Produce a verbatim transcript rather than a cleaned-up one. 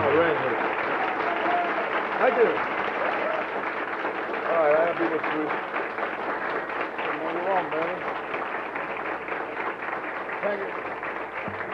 ring here. Thank you. All right, I'll be with you. What do you want, man? Thank you.